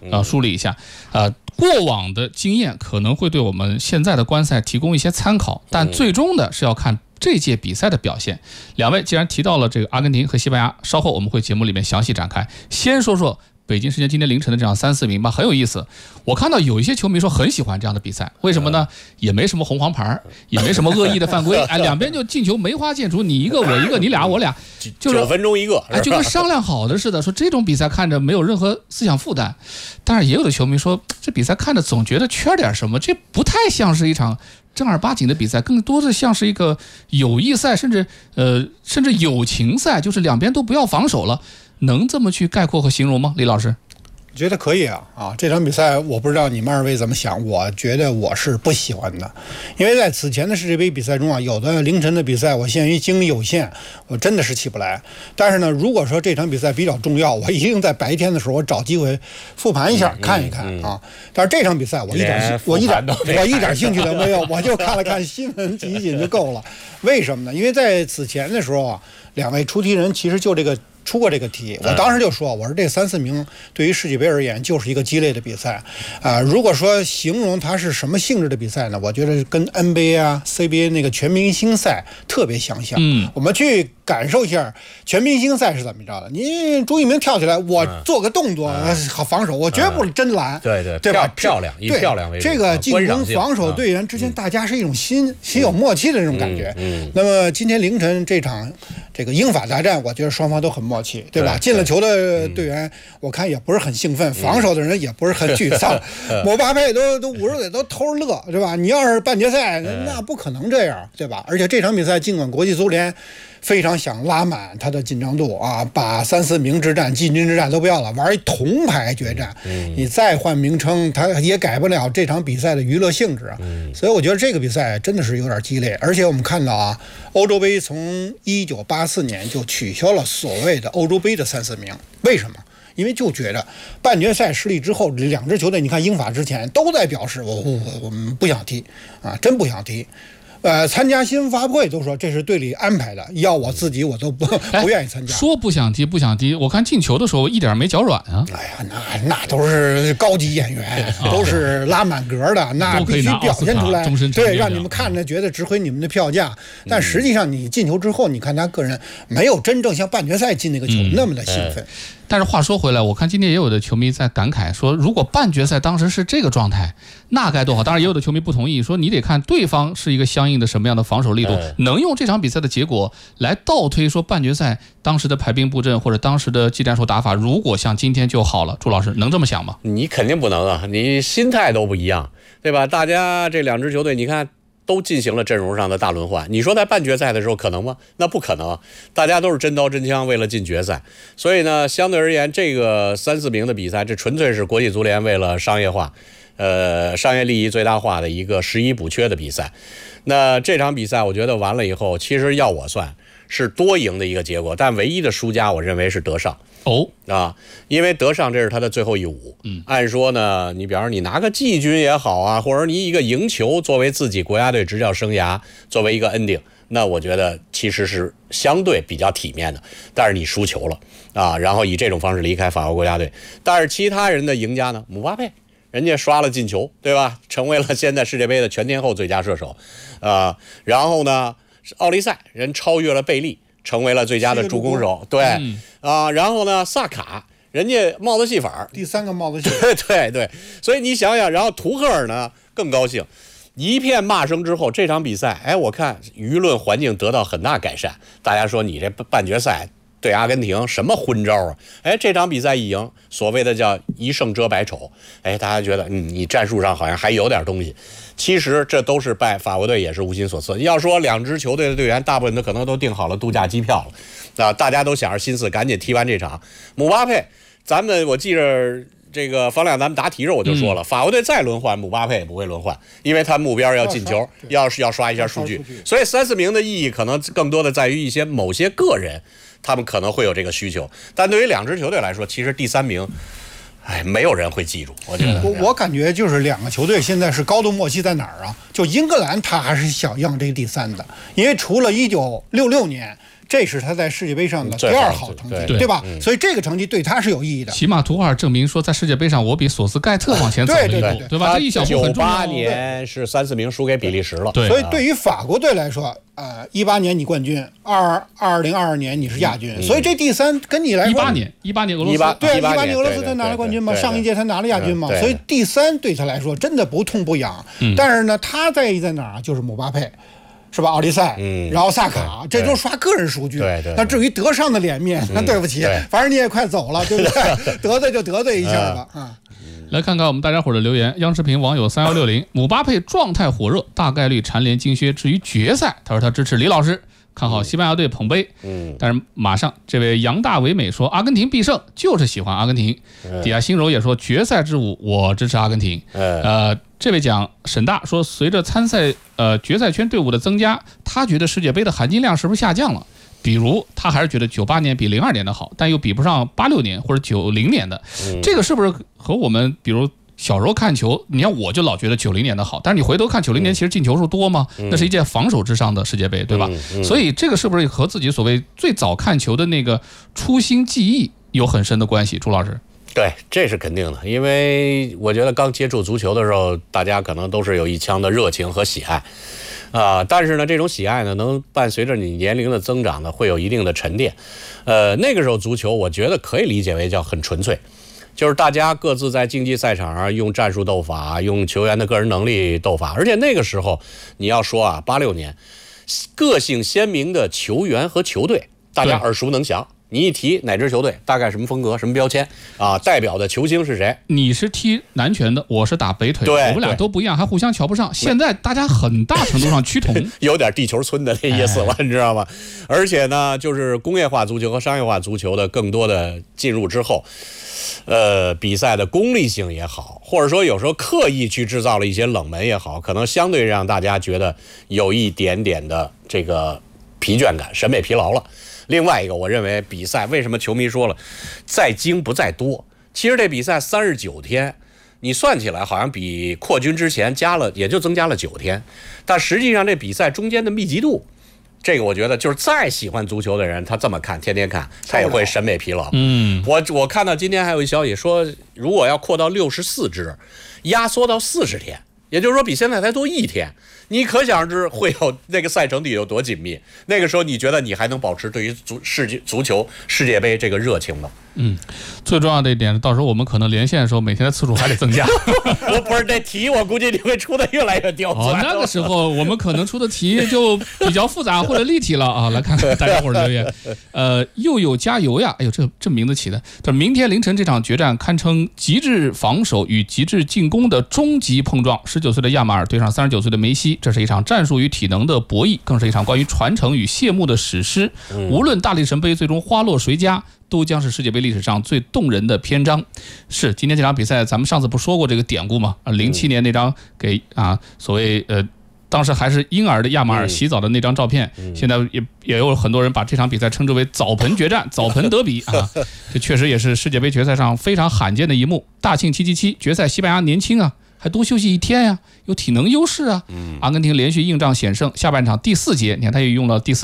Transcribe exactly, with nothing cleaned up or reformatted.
呃梳理一下，呃。过往的经验可能会对我们现在的观赛提供一些参考，但最终的是要看这届比赛的表现。两位既然提到了这个阿根廷和西班牙，稍后我们会节目里面详细展开。先说说北京时间今天凌晨的这场三四名吧，很有意思。我看到有一些球迷说很喜欢这样的比赛，为什么呢？也没什么红黄牌，也没什么恶意的犯规，哎，两边就进球梅花剑出，你一个我一个，你俩我俩，就是九分钟一个， 哎，就跟商量好的似的。说这种比赛看着没有任何思想负担，但是也有的球迷说这比赛看着总觉得缺点什么，这不太像是一场正儿八经的比赛，更多的像是一个友谊赛，甚至呃甚至友情赛，就是两边都不要防守了。能这么去概括和形容吗？李老师觉得可以啊啊！这场比赛我不知道你们二位怎么想，我觉得我是不喜欢的，因为在此前的世界杯比赛中啊，有的凌晨的比赛我限于精力有限，我真的是起不来。但是呢，如果说这场比赛比较重要，我一定在白天的时候我找机会复盘一下，嗯、看一看、嗯、啊。但是这场比赛我一点我一点我一点兴趣都没有，我就看了看新闻集锦就够了。为什么呢？因为在此前的时候啊，两位出题人其实就这个。出过这个题，我当时就说，我说这三四名对于世界杯而言就是一个鸡肋的比赛啊、呃。如果说形容它是什么性质的比赛呢？我觉得跟 N B A 啊、C B A 那个全明星赛特别相像。嗯，我们去感受一下全明星赛是怎么着的。你朱一鸣跳起来，我做个动作，好、嗯、防守，我绝不真拦。 嗯、对对， 对吧？ 漂亮，以漂亮为主。 这个进攻防守队员之间，大家是一种心、嗯、心有默契的这种感觉。嗯。嗯那么今天凌晨这场这个英法大战，我觉得双方都很默契，对吧？对进了球的队员，我看也不是很兴奋，防守的人也不是很沮丧。姆巴佩都都五十岁都偷着乐，对吧？你要是半决赛，那不可能这样，对吧？而且这场比赛，尽管国际足联非常想拉满他的紧张度啊，把三四名之战、季军之战都不要了，玩一铜牌决战，你再换名称，他也改不了这场比赛的娱乐性质啊。所以我觉得这个比赛真的是有点鸡肋。而且我们看到啊，欧洲杯从一九八四年就取消了所谓的欧洲杯的三四名，为什么？因为就觉得半决赛失利之后，两支球队，你看英法之前都在表示我我我们不想踢啊，真不想踢。呃，参加新闻发布会都说这是队里安排的，要我自己我都不不愿意参加。 说不想踢不想踢，我看进球的时候一点没脚软啊。 哎呀，那那都是高级演员，都是拉满格的，那必须表现出来，对，让你们看着觉得值回你们的票价。但实际上你进球之后，你看他个人没有真正像半决赛进那个球那么的兴奋。 但是话说回来，我看今天也有的球迷在感慨说，如果半决赛当时是这个状态，那该多好。当然也有的球迷不同意，说你得看对方是一个相应的什么样的防守力度，能用这场比赛的结果来倒推说半决赛当时的排兵布阵或者当时的技战术打法，如果像今天就好了。朱老师能这么想吗？ 你肯定不能啊，你心态都不一样，对吧？大家这两支球队，你看都进行了阵容上的大轮换，你说在半决赛的时候可能吗？那不可能，大家都是真刀真枪为了进决赛。所以呢，相对而言，这个三四名的比赛，这纯粹是国际足联为了商业化呃商业利益最大化的一个拾遗补缺的比赛。那这场比赛我觉得完了以后，其实要我算是多赢的一个结果，但唯一的输家我认为是德尚。 哦啊，因为德尚这是他的最后一舞。嗯，按说呢，你比方说你拿个季军也好啊，或者你一个赢球作为自己国家队执教生涯作为一个 ending， 那我觉得其实是相对比较体面的。但是你输球了啊，然后以这种方式离开法国国家队。但是其他人的赢家呢，姆巴佩人家刷了进球，对吧？成为了现在世界杯的全天候最佳射手啊。然后呢，奥利赛人超越了贝利，成为了最佳的助攻手，对、嗯、啊，然后呢，萨卡人家帽子戏法， 第三个帽子戏法， 对对对，所以你想想，然后图赫尔呢更高兴，一片骂声之后，这场比赛，哎，我看舆论环境得到很大改善，大家说你这半决赛对阿根廷什么昏招啊？哎，这场比赛一赢，所谓的叫一胜遮百丑，哎，大家觉得嗯，你战术上好像还有点东西。其实这都是拜法国队也是无心所赐。要说两支球队的队员，大部分都可能都订好了度假机票了，啊，大家都想着心思赶紧踢完这场。姆巴佩，咱们我记着这个方亮，咱们答题时候我就说了，嗯、法国队再轮换，姆巴佩也不会轮换，因为他目标要进球，要是要刷一下数据。所以三四名的意义可能更多的在于一些某些个人，他们可能会有这个需求，但对于两支球队来说，其实第三名。哎，没有人会记住，我觉得。 我我感觉就是两个球队现在是高度默契在哪儿啊？就英格兰他还是想要这个第三的，因为除了一九六六年这是他在世界杯上的第二好成绩，对, 对吧、嗯？所以这个成绩对他是有意义的。 起码图赫尔证明说，在世界杯上我比索斯盖特往前走了一步， 对, 对, 对, 对, 对吧？这一小步很重要。 九八年是三四名输给比利时了， 对。 所以对于法国队来说，呃，一八年你冠军，二二零二二年你是亚军，嗯、所以这第三跟你来说， 一八年一八年俄罗斯对一八年俄罗斯他拿了冠军嘛，上一届他拿了亚军嘛，所以第三对他来说真的不痛不痒。嗯、但是呢，他在意在哪儿啊？就是姆巴佩。是吧？奥利塞，嗯，然后萨卡，这都刷个人数据。 对对。 那至于德尚的脸面，那对不起，反正你也快走了，对不对？得罪就得罪一下吧。啊， 来看看我们大家伙的留言。央视频网友三幺六零，姆巴佩状态火热，大概率蝉联金靴。至于决赛，他说他支持李老师，看好西班牙队捧杯。嗯。但是马上这位杨大唯美说，阿根廷必胜，就是喜欢阿根廷。嗯、底下心柔也说，决赛之舞，我支持阿根廷。嗯、呃。这位讲沈大说，随着参赛呃决赛圈队伍的增加，他觉得世界杯的含金量是不是下降了？比如他还是觉得九八年比零二年的好，但又比不上八六年或者九零年的。嗯、这个是不是和我们比如小时候看球，你看我就老觉得九零年的好，但是你回头看九零年其实进球数多吗？嗯、那是一届防守至上的世界杯，对吧？嗯嗯、所以这个是不是和自己所谓最早看球的那个初心记忆有很深的关系？朱老师。 对，这是肯定的，因为我觉得刚接触足球的时候，大家可能都是有一腔的热情和喜爱，啊、呃，但是呢，这种喜爱呢，能伴随着你年龄的增长呢，会有一定的沉淀。呃，那个时候足球，我觉得可以理解为叫很纯粹，就是大家各自在竞技赛场上用战术斗法，用球员的个人能力斗法，而且那个时候你要说啊，八六年，个性鲜明的球员和球队，大家耳熟能详。你一提哪支球队，大概什么风格、什么标签啊？代表的球星是谁？ 你是踢南拳的，我是打北腿，我们俩都不一样，还互相瞧不上。现在大家很大程度上趋同， 有点地球村的那意思了，哎、你知道吗？而且呢，就是工业化足球和商业化足球的更多的进入之后，呃，比赛的功利性也好，或者说有时候刻意去制造了一些冷门也好，可能相对让大家觉得有一点点的这个疲倦感、审美疲劳了。另外一个，我认为比赛为什么球迷说了在精不在多？其实这比赛三十九天，你算起来好像比扩军之前加了，也就增加了九天，但实际上这比赛中间的密集度，这个我觉得就是再喜欢足球的人，他这么看，天天看，他也会审美疲劳。嗯，我我看到今天还有一消息说，如果要扩到六十四支，压缩到四十天。也就是说比现在才多一天，你可想而知会有那个赛程得有多紧密。那个时候你觉得你还能保持对于足世界足球世界杯这个热情吗？ 嗯，最重要的一点，到时候我们可能连线的时候每天的次数还得增加。 我不是这题，我估计你会出的越来越刁钻。 哦，那个时候我们可能出的题就比较复杂或者立体了啊。来看看大家伙的留言，呃，又有加油呀！哎呦，这这名字起的。这明天凌晨这场决战堪称极致防守与极致进攻的终极碰撞。十九岁的亚马尔对上三十九岁的梅西，这是一场战术与体能的博弈，更是一场关于传承与谢幕的史诗。无论大力神杯最终花落谁家，都将是世界杯历史上最动人的篇章。是今天这场比赛，咱们上次不说过这个典故吗？啊，零七年那张给啊所谓呃当时还是婴儿的亚马尔洗澡的那张照片，现在也也有很多人把这场比赛称之为澡盆决战、澡盆德比啊。这确实也是世界杯决赛上非常罕见的一幕。大庆七七七决赛，西班牙年轻啊，还多休息一天呀、啊，有体能优势啊。阿根廷连续硬仗险胜，下半场第四节，你看他也用了第四。